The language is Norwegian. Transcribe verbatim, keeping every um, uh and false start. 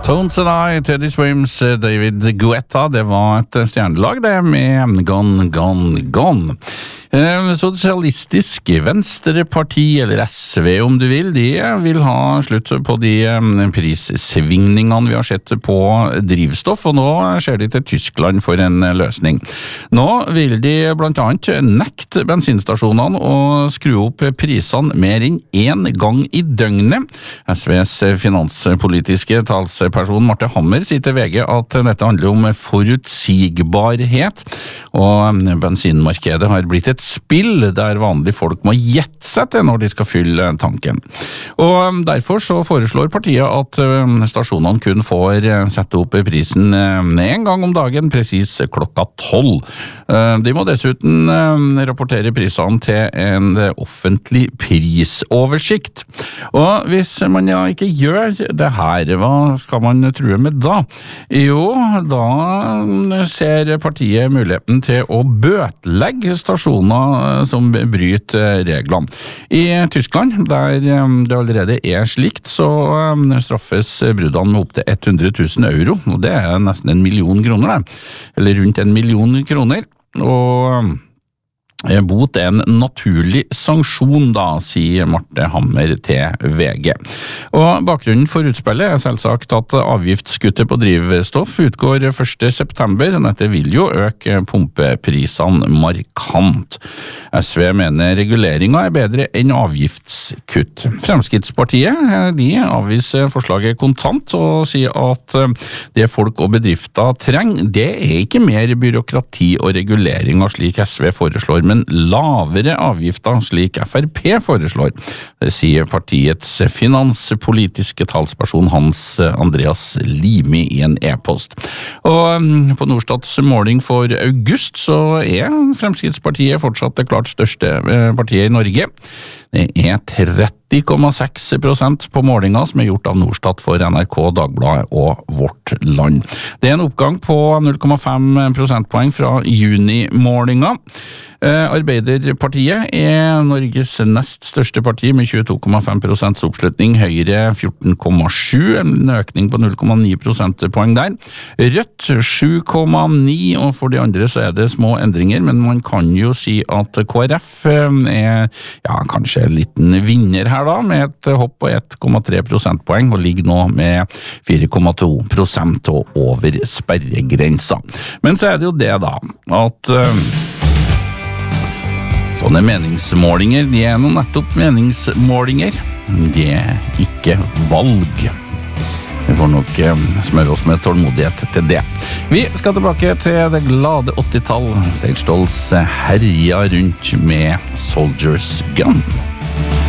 Tones and I, Teddy Swims, David Guetta, det var et stjernelag det med Gone, Gone, Gone. Sosialistisk Venstreparti, eller S V om du vil, de vil ha slutt på de prissvingningene vi har sett på drivstoff, og nå ser de til Tyskland for en løsning. Nå vil de blant annet nekte bensinstasjonene å skru opp prisene mer enn en gang i døgnet. S Vs finanspolitiske talsperson Marte Hammer sier til V G at dette handler om forutsigbarhet, og bensinmarkedet har blitt et spill der vanlige folk må gjette seg til når de skal fylle tanken. Og derfor så foreslår partiet at stasjonene kun får sette opp prisen en gang om dagen, precis klokka tolv. De må dessuten rapportere prisene til en offentlig prisoversikt. Og hvis man ja ikke gjør det her, hva skal man true med da? Jo, da ser partiet muligheten til å bøtelegge stasjoner som bryter reglene. I Tyskland, der det allerede er slikt, så straffes bruddene med opp til hundre tusen euro, og det er nesten en million kroner, det. Eller rundt en million kroner, og bot er en naturlig sanksjon da, sier Marte Hammer til V G. Og bakgrunnen for utspillet er selvsagt at avgiftskuttet på drivstoff utgår første september, og dette vil jo øke pumpeprisene markant. S V mener reguleringen er bedre enn avgiftskutt. Fremskrittspartiet de avviser forslaget kontant og sier at det folk og bedrifter trenger, det er ikke mer byråkrati og reguleringer slik S V foreslår, men lavere avgifter slik F R P foreslår. Det sier partiets finanspolitiske talsperson Hans Andreas Limi i en e-post. Og på Norstats måling for august så er Fremskrittspartiet fortsatt det klart største partiet i Norge. Det er tretti komma seks prosent på målinga som er gjort av Norstat for N R K, Dagbladet og Vårt Land. Det er en oppgang på null komma fem prosentpoeng fra juni-målinga. Arbeiderpartiet er Norges nest største parti med tjueto komma fem prosent oppslutning, Høyre fjorten komma sju, en økning på null komma ni prosentpoeng der. Rødt sju komma ni, og for de andre så er det små endringer, men man kan jo si at K R F er ja, kanskje en liten vinner her da, med et hopp på ett komma tre prosentpoeng, og ligger nå med fire komma to prosent og over sperregrensa. Men så er det jo det da, at sånne meningsmålinger, de er noe nettopp meningsmålinger, de er ikke valg. Vi får nok smøre oss med tålmodighet til det. Vi skal tilbake til det glade åttitall. Stage Dolls herja rundt med Soldier's Gun.